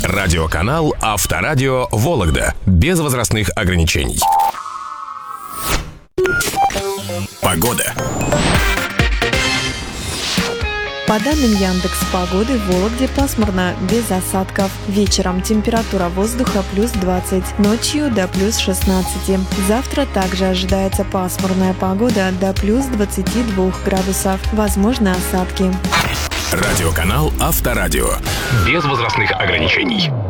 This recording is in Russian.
Радиоканал Авторадио Вологда. Без возрастных ограничений. Погода. По данным Яндекс.Погоды, в Вологде пасмурно, без осадков. Вечером температура воздуха плюс 20, ночью до плюс 16. Завтра также ожидается пасмурная погода до плюс 22 градусов. Возможны осадки. Радиоканал Авторадио. Без возрастных ограничений.